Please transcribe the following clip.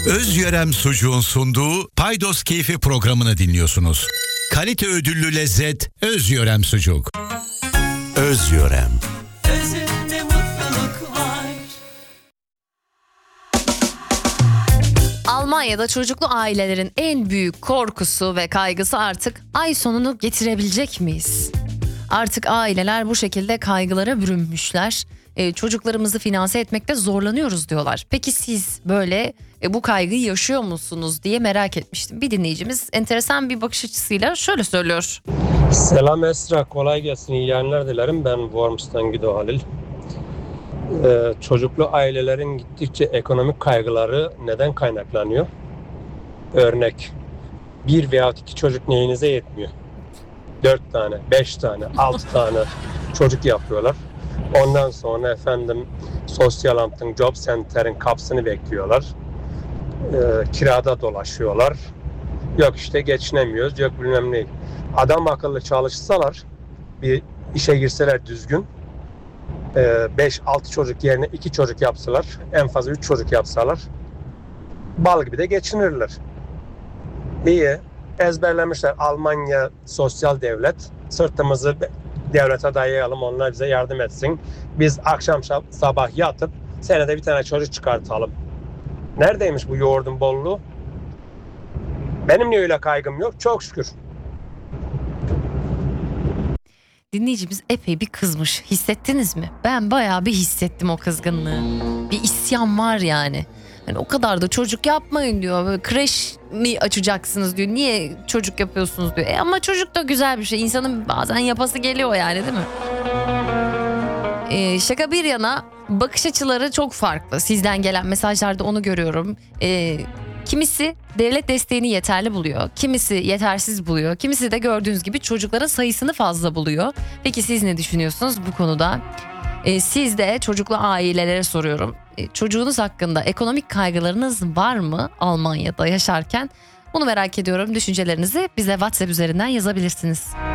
Özyörem Sucuğun sunduğu Paydos Keyfi programını dinliyorsunuz. Kalite ödüllü lezzet Özyörem Sucuk. Özyörem. Özünde mutluluk var. Almanya'da çocuklu ailelerin en büyük korkusu ve kaygısı artık ay sonunu getirebilecek miyiz? Artık aileler bu şekilde kaygılara bürünmüşler. Çocuklarımızı finanse etmekte zorlanıyoruz diyorlar. Peki siz böyle bu kaygıyı yaşıyor musunuz diye merak etmiştim. Bir dinleyicimiz enteresan bir bakış açısıyla şöyle söylüyor. Selam Esra, kolay gelsin, iyi yayınlar dilerim. Ben Worms'tan Gido Halil. Çocuklu ailelerin gittikçe ekonomik kaygıları neden kaynaklanıyor? Örnek, 1 veya 2 çocuk neyinize yetmiyor? 4 tane, 5 tane, 6 tane çocuk yapıyorlar. Ondan sonra sosyal amtın, job center'ın kapısını bekliyorlar. Kirada dolaşıyorlar. Yok işte geçinemiyoruz, yok bilmem ne. Adam akıllı çalışsalar, bir işe girseler düzgün, 5-6 çocuk yerine 2 çocuk yapsalar, en fazla 3 çocuk yapsalar, bal gibi de geçinirler. İyi, ezberlemişler Almanya sosyal devlet, sırtımızı devlete dayayalım, onlar bize yardım etsin. Biz akşam sabah yatıp senede bir tane çocuk çıkartalım. Neredeymiş bu yoğurdun bolluğu? Benim niye öyle kaygım yok? Çok şükür. Dinleyicimiz epey bir kızmış. Hissettiniz mi? Ben bayağı bir hissettim o kızgınlığı. Bir isyan var yani. Yani o kadar da çocuk yapmayın diyor. Böyle kreş mi açacaksınız diyor. Niye çocuk yapıyorsunuz diyor. Ama çocuk da güzel bir şey. İnsanın bazen yapası geliyor yani, değil mi? Şaka bir yana bakış açıları çok farklı. Sizden gelen mesajlarda onu görüyorum. Kimisi devlet desteğini yeterli buluyor. Kimisi yetersiz buluyor. Kimisi de gördüğünüz gibi çocukların sayısını fazla buluyor. Peki siz ne düşünüyorsunuz bu konuda? Siz de çocuklu ailelere soruyorum. Çocuğunuz hakkında ekonomik kaygılarınız var mı Almanya'da yaşarken? Bunu merak ediyorum. Düşüncelerinizi bize WhatsApp üzerinden yazabilirsiniz.